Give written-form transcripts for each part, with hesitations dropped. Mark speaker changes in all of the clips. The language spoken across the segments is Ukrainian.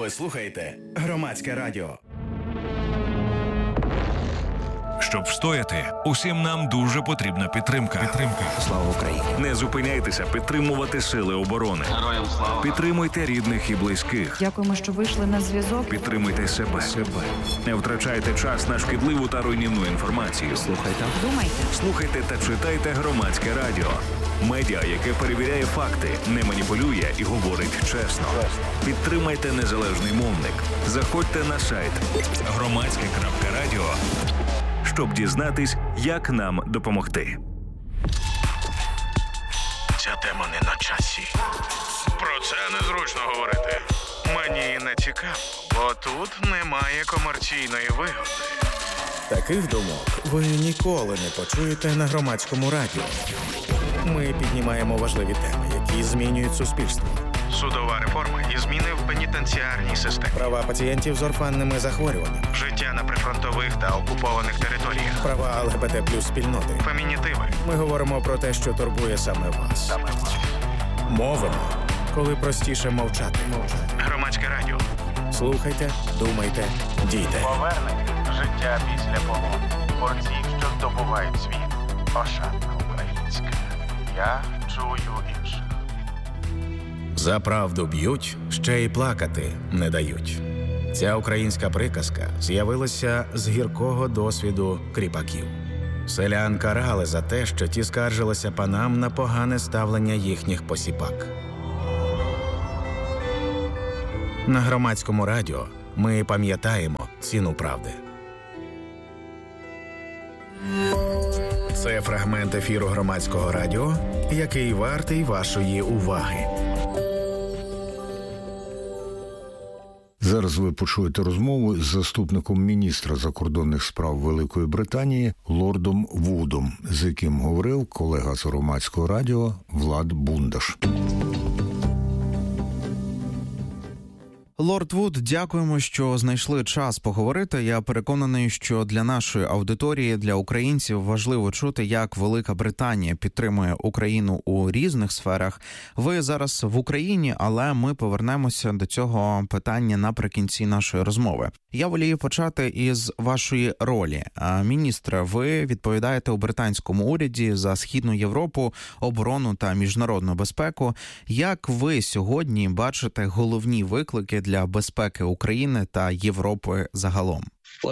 Speaker 1: Ви слухаєте Громадське радіо.
Speaker 2: Щоб встояти, усім нам дуже потрібна підтримка.
Speaker 1: Слава Україні!
Speaker 2: Не зупиняйтеся підтримувати сили оборони.
Speaker 3: Героям слава!
Speaker 2: Підтримуйте рідних і близьких.
Speaker 4: Дякуємо, що вийшли на зв'язок.
Speaker 2: Підтримуйте себе. Не втрачайте час на шкідливу та руйнівну інформацію. Слухайте та читайте Громадське радіо. Медіа, яке перевіряє факти, не маніпулює і говорить чесно. Підтримайте незалежний мовник. Заходьте на сайт громадське.радіо, щоб дізнатись, як нам допомогти.
Speaker 5: Ця тема не на часі. Про це незручно говорити. Мені не цікаво, бо тут немає комерційної вигоди.
Speaker 6: Таких думок ви ніколи не почуєте на Громадському радіо. Ми піднімаємо важливі теми, які змінюють суспільство.
Speaker 5: Судова реформа і зміни в пенітенціарній системі.
Speaker 6: Права пацієнтів з орфанними захворюваннями.
Speaker 5: Життя на прифронтових та окупованих територіях.
Speaker 6: Права ЛГБТ плюс спільноти.
Speaker 5: Фемінітиви.
Speaker 6: Ми говоримо про те, що турбує саме вас. Мовимо, коли простіше мовчати.
Speaker 5: Громадське радіо.
Speaker 6: Слухайте, думайте, дійте.
Speaker 5: Повернення. Життя після полону. Борців, що здобувають світ. Ошатна українська. Я чую інших.
Speaker 6: За правду б'ють, ще й плакати не дають. Ця українська приказка з'явилася з гіркого досвіду кріпаків. Селян карали за те, що ті скаржилися панам на погане ставлення їхніх посіпак. На Громадському радіо ми пам'ятаємо ціну правди. Це фрагмент ефіру Громадського радіо, який вартий вашої уваги.
Speaker 7: Зараз ви почуєте розмову з заступником міністра закордонних справ Великої Британії лордом Вудом, з яким говорив колега з Громадського радіо Влад Бундаш.
Speaker 8: Лорд Вуд, дякуємо, що знайшли час поговорити. Я переконаний, що для нашої аудиторії, для українців важливо чути, як Велика Британія підтримує Україну у різних сферах. Ви зараз в Україні, але ми повернемося до цього питання наприкінці нашої розмови. Я волію почати із вашої ролі. Міністре, ви відповідаєте у британському уряді за Східну Європу, оборону та міжнародну безпеку. Як ви сьогодні бачите головні виклики для безпеки України та Європи загалом?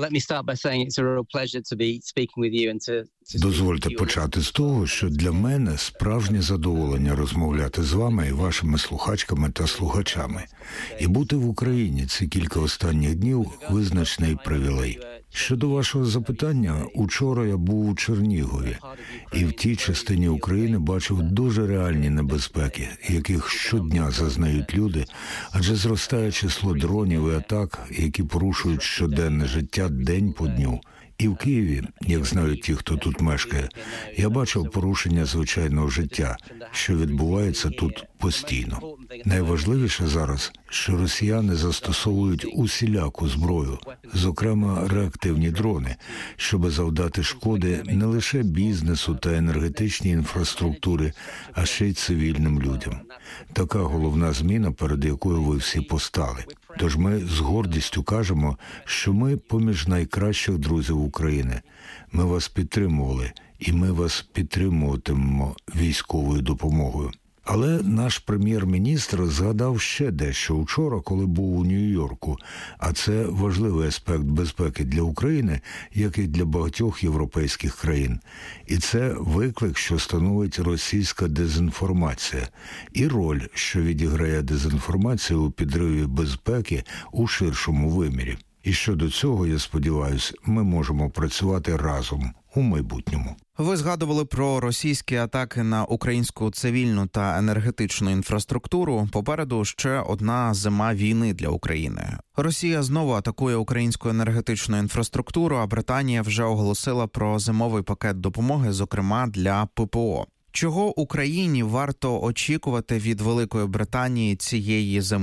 Speaker 7: Дозвольте почати з того, що для мене справжнє задоволення розмовляти з вами і вашими слухачками та слухачами. І бути в Україні ці кілька останніх днів – визначний привілей. Щодо вашого запитання, учора я був у Чернігові і в тій частині України бачив дуже реальні небезпеки, яких щодня зазнають люди, адже зростає число дронів і атак, які порушують щоденне життя день по дню. І в Києві, як знають ті, хто тут мешкає, я бачив порушення звичайного життя, що відбувається тут постійно. Найважливіше зараз, що росіяни застосовують усіляку зброю, зокрема реактивні дрони, щоб завдати шкоди не лише бізнесу та енергетичній інфраструктурі, а ще й цивільним людям. Така головна зміна, перед якою ви всі постали. Тож ми з гордістю кажемо, що ми поміж найкращих друзів України. Ми вас підтримували, і ми вас підтримуватимемо військовою допомогою. Але наш прем'єр-міністр згадав ще дещо вчора, коли був у Нью-Йорку, а це важливий аспект безпеки для України, як і для багатьох європейських країн. І це виклик, що становить російська дезінформація, і роль, що відіграє дезінформація у підриві безпеки у ширшому вимірі. І щодо цього, я сподіваюся, ми можемо працювати разом у майбутньому.
Speaker 8: Ви згадували про російські атаки на українську цивільну та енергетичну інфраструктуру. Попереду ще одна зима війни для України. Росія знову атакує українську енергетичну інфраструктуру, а Британія вже оголосила про зимовий пакет допомоги, зокрема для ППО. Чого Україні варто очікувати від Великої Британії цієї зими?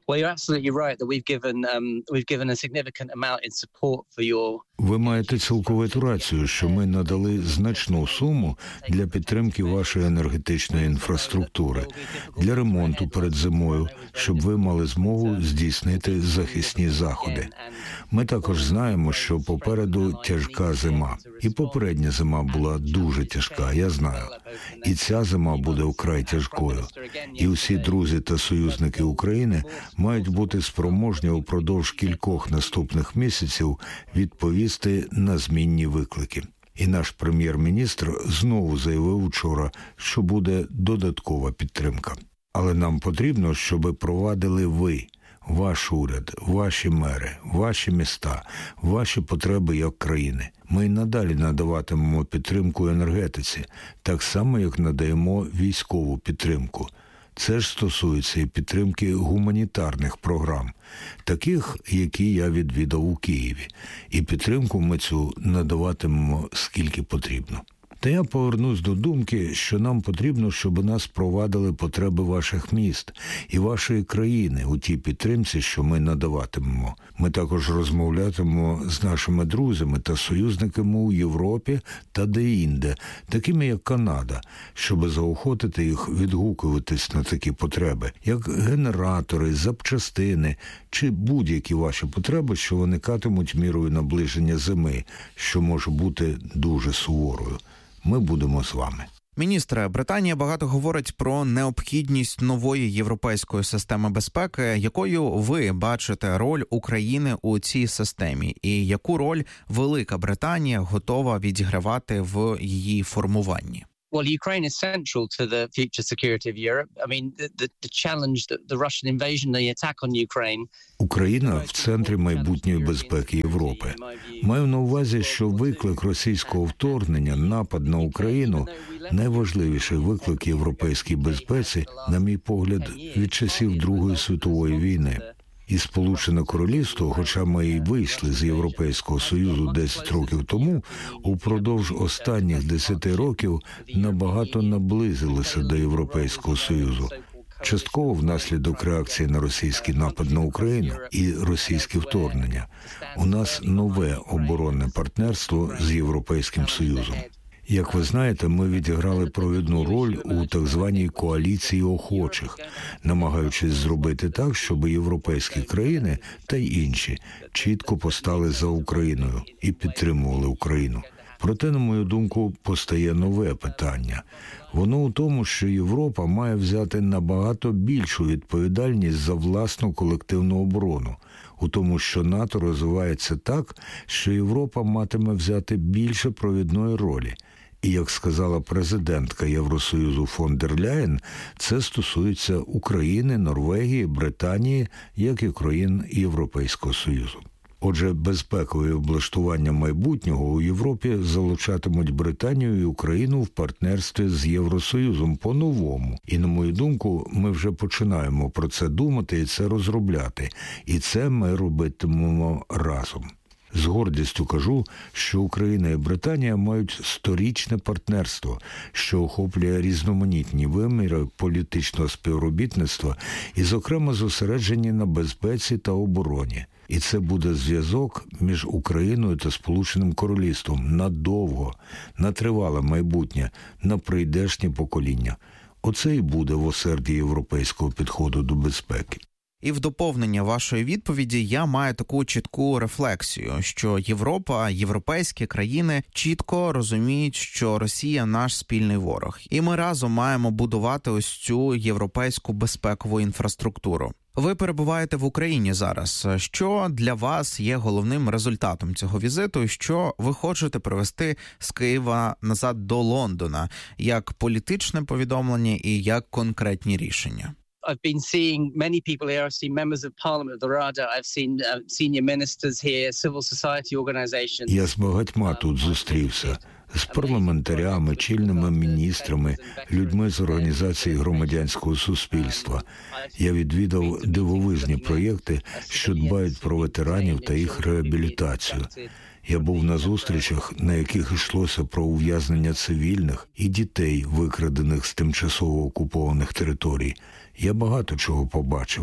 Speaker 3: Well, you're absolutely right that we've given a significant amount in support for your.
Speaker 7: Ви маєте цілковиту рацію, що ми надали значну суму для підтримки вашої енергетичної інфраструктури, для ремонту перед зимою, щоб ви мали змогу здійснити захисні заходи. Ми також знаємо, що попереду тяжка зима. І попередня зима була дуже тяжка, я знаю. І ця зима буде вкрай тяжкою. І усі друзі та союзники України мають бути спроможні упродовж кількох наступних місяців відповісти на змінні виклики. І наш прем'єр-міністр знову заявив вчора, що буде додаткова підтримка. Але нам потрібно, щоб провадили ви, ваш уряд, ваші мери, ваші міста, ваші потреби як країни. Ми й надалі надаватимемо підтримку енергетиці, так само, як надаємо військову підтримку. Це ж стосується і підтримки гуманітарних програм, таких, які я відвідав у Києві. І підтримку ми цю надаватимемо скільки потрібно. Та я повернусь до думки, що нам потрібно, щоб нас провадили потреби ваших міст і вашої країни у тій підтримці, що ми надаватимемо. Ми також розмовлятимемо з нашими друзями та союзниками у Європі та деінде, такими як Канада, щоб заохотити їх відгукуватись на такі потреби, як генератори, запчастини чи будь-які ваші потреби, що виникатимуть мірою наближення зими, що може бути дуже суворою. Ми будемо з вами.
Speaker 8: Міністре, Британія багато говорить про необхідність нової європейської системи безпеки. Якою ви бачите роль України у цій системі? І яку роль Велика Британія готова відігравати в її формуванні?
Speaker 3: Well, Ukraine is central to the future security of Europe. I mean, the challenge that the Russian invasion, the attack on Ukraine.
Speaker 7: Україна в центрі майбутньої безпеки Європи. Маю на увазі, що виклик російського вторгнення, напад на Україну – найважливіший виклик європейській безпеці, на мій погляд, від часів Другої світової війни. І Сполучене Королівство, хоча ми і вийшли з Європейського Союзу 10 років тому, упродовж останніх 10 років набагато наблизилося до Європейського Союзу. Частково внаслідок реакції на російський напад на Україну і російське вторгнення. У нас нове оборонне партнерство з Європейським Союзом. Як ви знаєте, ми відіграли провідну роль у так званій коаліції охочих, намагаючись зробити так, щоб європейські країни та й інші чітко постали за Україною і підтримували Україну. Проте, на мою думку, постає нове питання. Воно у тому, що Європа має взяти набагато більшу відповідальність за власну колективну оборону, у тому, що НАТО розвивається так, що Європа матиме взяти більше провідної ролі. І, як сказала президентка Євросоюзу фон дер Ляєн, це стосується України, Норвегії, Британії, як і країн Європейського Союзу. Отже, безпекові облаштування майбутнього у Європі залучатимуть Британію і Україну в партнерстві з Євросоюзом по-новому. І, на мою думку, ми вже починаємо про це думати і це розробляти. І це ми робитимемо разом. З гордістю кажу, що Україна і Британія мають сторічне партнерство, що охоплює різноманітні виміри політичного співробітництва і, зокрема, зосереджені на безпеці та обороні. І це буде зв'язок між Україною та Сполученим Королівством надовго, на тривале майбутнє, на прийдешні покоління. Оце і буде в осерді європейського підходу до безпеки.
Speaker 8: І в доповнення вашої відповіді я маю таку чітку рефлексію, що Європа, європейські країни чітко розуміють, що Росія – наш спільний ворог. І ми разом маємо будувати ось цю європейську безпекову інфраструктуру. Ви перебуваєте в Україні зараз. Що для вас є головним результатом цього візиту і що ви хочете привести з Києва назад до Лондона, як політичне повідомлення і як конкретні рішення?
Speaker 3: I've been seeing many people here. I've seen members of parliament of the Rada. I've seen senior ministers here, civil society organizations.
Speaker 7: Я з багатьма тут зустрівся. З парламентарями, чільними міністрами, людьми з організацій громадянського суспільства. Я відвідав дивовижні проєкти, що дбають про ветеранів та їх реабілітацію. Я був на зустрічах, на яких йшлося про ув'язнення цивільних і дітей, викрадених з тимчасово окупованих територій. Я багато чого побачив.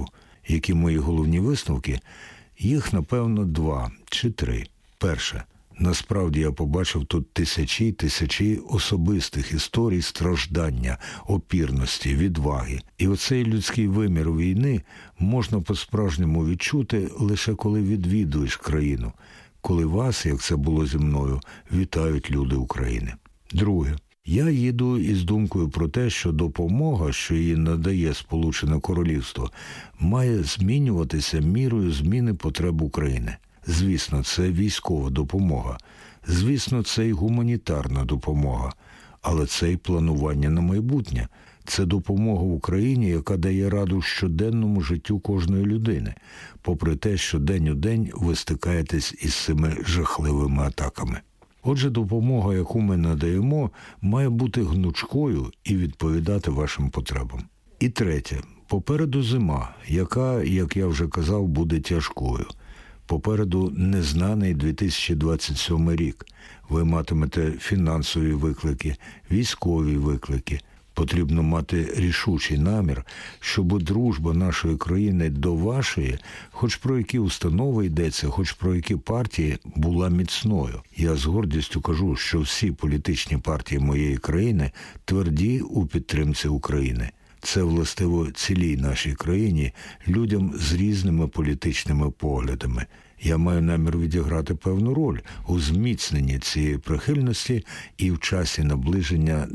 Speaker 7: Які мої головні висновки? Їх, напевно, 2 чи 3. Перше. Насправді я побачив тут тисячі й тисячі особистих історій страждання, опірності, відваги. І оцей людський вимір війни можна по-справжньому відчути лише коли відвідуєш країну, коли вас, як це було зі мною, вітають люди України. Друге. Я їду із думкою про те, що допомога, що її надає Сполучене Королівство, має змінюватися мірою зміни потреб України. Звісно, це військова допомога. Звісно, це й гуманітарна допомога. Але це й планування на майбутнє. Це допомога Україні, яка дає раду щоденному життю кожної людини, попри те, що день у день ви стикаєтесь із цими жахливими атаками. Отже, допомога, яку ми надаємо, має бути гнучкою і відповідати вашим потребам. І третє. Попереду зима, яка, як я вже казав, буде тяжкою. Попереду незнаний 2027 рік. Ви матимете фінансові виклики, військові виклики. Потрібно мати рішучий намір, щоб дружба нашої країни до вашої, хоч про які установи йдеться, хоч про які партії, була міцною. Я з гордістю кажу, що всі політичні партії моєї країни тверді у підтримці України. Це властиво цілій нашій країні, людям з різними політичними поглядами. Я маю намір відіграти певну роль у зміцненні цієї прихильності і в часі наближення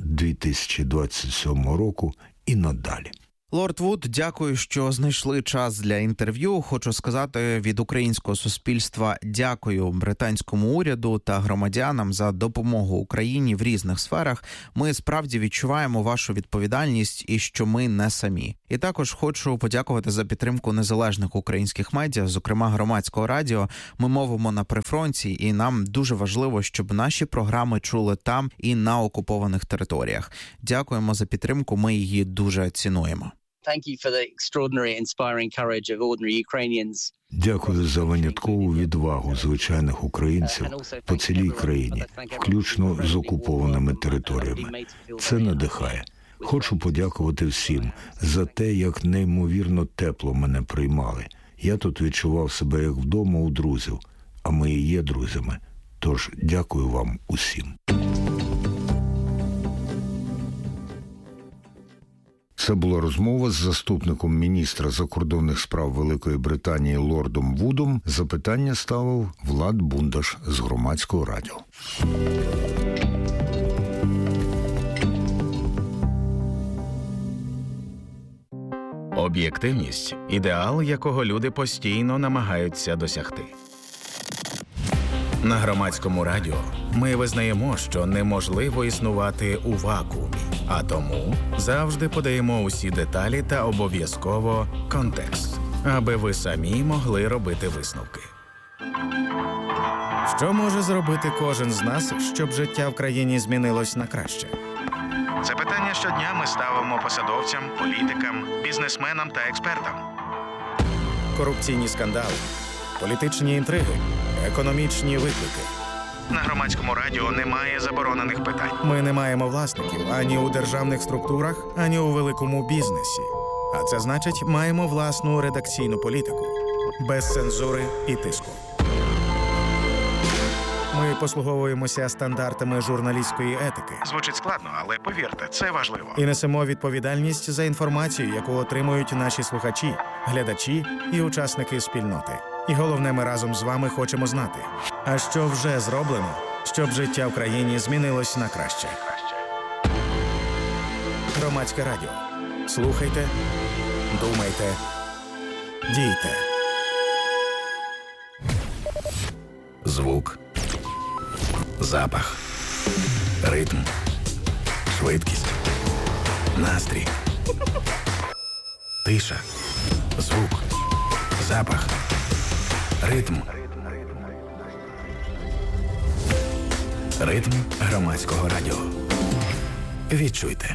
Speaker 7: 2027 року і надалі.
Speaker 8: Лорд Вуд, дякую, що знайшли час для інтерв'ю. Хочу сказати від українського суспільства дякую британському уряду та громадянам за допомогу Україні в різних сферах. Ми справді відчуваємо вашу відповідальність і що ми не самі. І також хочу подякувати за підтримку незалежних українських медіа, зокрема Громадського радіо. Ми мовимо на прифронті, і нам дуже важливо, щоб наші програми чули там і на окупованих територіях. Дякуємо за підтримку, ми її дуже цінуємо.
Speaker 3: Thank you for the extraordinary, inspiring courage of ordinary Ukrainians.
Speaker 7: Дякую за виняткову відвагу звичайних українців по цілій країні, включно з окупованими територіями. Це надихає. Хочу подякувати всім за те, як неймовірно тепло мене приймали. Я тут відчував себе як вдома у друзів, а ми і є друзями. Тож дякую вам усім. Це була розмова з заступником міністра закордонних справ Великої Британії лордом Вудом. Запитання ставив Влад Бундаш з Громадського радіо.
Speaker 6: Об'єктивність – ідеал, якого люди постійно намагаються досягти. На Громадському радіо ми визнаємо, що неможливо існувати у вакуумі, а тому завжди подаємо усі деталі та обов'язково контекст, аби ви самі могли робити висновки. Що може зробити кожен з нас, щоб життя в країні змінилось на краще?
Speaker 5: Це питання щодня ми ставимо посадовцям, політикам, бізнесменам та експертам.
Speaker 6: Корупційні скандали, політичні інтриги, економічні виклики.
Speaker 5: На Громадському радіо немає заборонених питань.
Speaker 2: Ми не маємо власників ані у державних структурах, ані у великому бізнесі. А це значить, маємо власну редакційну політику. Без цензури і тиску. Ми послуговуємося стандартами журналістської етики.
Speaker 5: Звучить складно, але повірте, це важливо.
Speaker 2: І несемо відповідальність за інформацію, яку отримують наші слухачі, глядачі і учасники спільноти. І головне, ми разом з вами хочемо знати, а що вже зроблено, щоб життя в країні змінилось на краще. Громадське радіо. Слухайте, думайте, дійте.
Speaker 6: Звук, запах, ритм, швидкість, настрій, тиша, звук, запах, ритм. Ритм Громадського радіо. Відчуйте.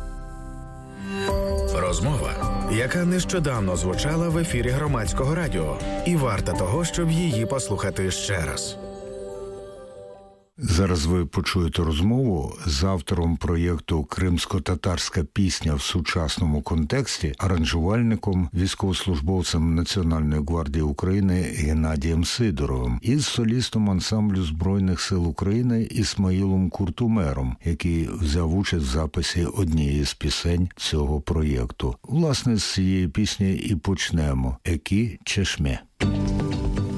Speaker 6: Розмова, яка нещодавно звучала в ефірі Громадського радіо, і варта того, щоб її послухати ще раз.
Speaker 7: Зараз ви почуєте розмову з автором проєкту «Кримсько-татарська пісня в сучасному контексті», аранжувальником, військовослужбовцем Національної гвардії України Геннадієм Сидоровим і з солістом ансамблю Збройних сил України Ісмаїлом Куртумером, який взяв участь в записі однієї з пісень цього проєкту. Власне, з цієї пісні і почнемо «Екі Чешме».